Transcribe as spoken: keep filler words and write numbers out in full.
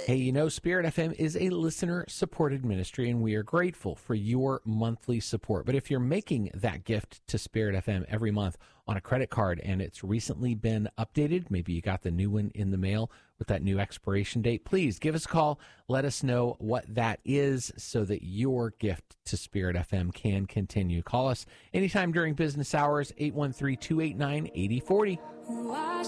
Hey, you know, Spirit F M is a listener-supported ministry, and we are grateful for your monthly support. But if you're making that gift to Spirit F M every month on a credit card and it's recently been updated, maybe you got the new one in the mail with that new expiration date, please give us a call. Let us know what that is so that your gift to Spirit F M can continue. Call us anytime during business hours, eight one three, two eight nine, eight zero four zero.